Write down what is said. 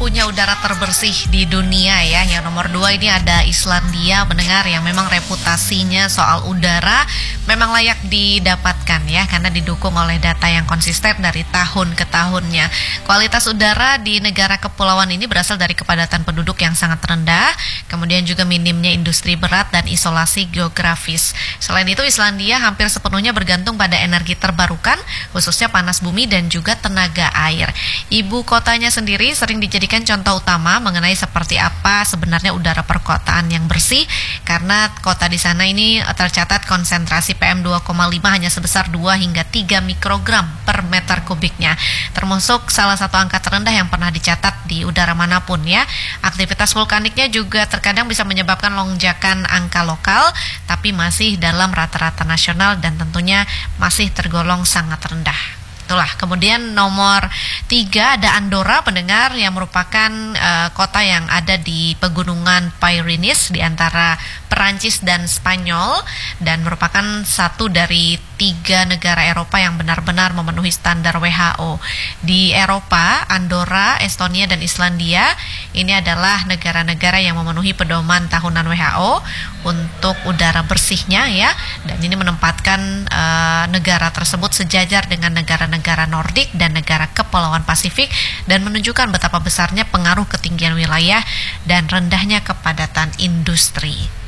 punya udara terbersih di dunia ya. Yang nomor 2 ini ada Islandia, pendengar, yang memang reputasinya soal udara memang layak didapatkan ya, karena didukung oleh data yang konsisten dari tahun ke tahunnya. Kualitas udara di negara kepulauan ini berasal dari kepadatan penduduk yang sangat rendah, kemudian juga minimnya industri berat dan isolasi geografis. Selain itu, Islandia hampir sepenuhnya bergantung pada energi terbarukan, khususnya panas bumi dan juga tenaga air. Ibu kotanya sendiri sering dijadikan contoh utama mengenai seperti apa sebenarnya udara perkotaan yang bersih, karena kota di sana ini tercatat konsentrasi PM2,5 hanya sebesar 2 hingga 3 mikrogram per meter kubiknya, termasuk salah satu angka terendah yang pernah dicatat di udara manapun ya. Aktivitas vulkaniknya juga terkadang bisa menyebabkan lonjakan angka lokal, tapi masih dalam rata-rata nasional dan tentunya masih tergolong sangat rendah. Itulah. Kemudian nomor 3 ada Andorra, pendengar, yang merupakan kota yang ada di pegunungan Pyrenees di antara Perancis dan Spanyol, dan merupakan satu dari 3 negara Eropa yang benar-benar memenuhi standar WHO. Di Eropa, Andorra, Estonia, dan Islandia ini adalah negara-negara yang memenuhi pedoman tahunan WHO untuk udara bersihnya ya, dan ini menempatkan negara tersebut sejajar dengan negara-negara Nordik dan negara kepulauan Pasifik, dan menunjukkan betapa besarnya pengaruh ketinggian wilayah dan rendahnya kepadatan industri.